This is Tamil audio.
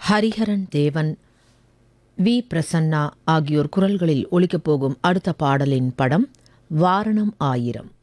ஹரிஹரன் தேவன், வி பிரசன்னா ஆகியோர் குரல்களில் ஒலிக்கப் போகும் அடுத்த பாடலின் படம் வாரணம் ஆயிரம்.